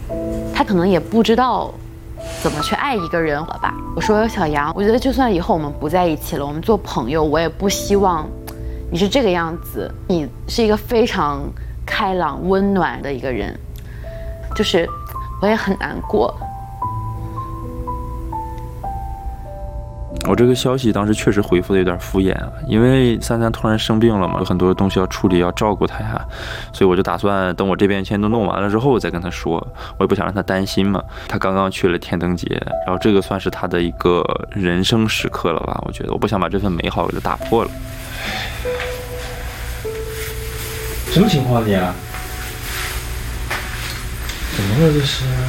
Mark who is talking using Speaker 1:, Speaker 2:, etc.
Speaker 1: 他可能也不知道怎么去爱一个人了吧。我说小杨，我觉得就算以后我们不在一起了，我们做朋友，我也不希望你是这个样子。你是一个非常开朗温暖的一个人，就是我也很难过。
Speaker 2: 我这个消息当时确实回复的有点敷衍啊，因为33突然生病了嘛，有很多东西要处理，要照顾他呀，所以我就打算等我这边全都弄完了之后再跟他说，我也不想让他担心嘛。他刚刚去了天灯节，然后这个算是他的一个人生时刻了吧，我觉得我不想把这份美好给他打破了。
Speaker 3: 什么情况你啊？怎么了这是？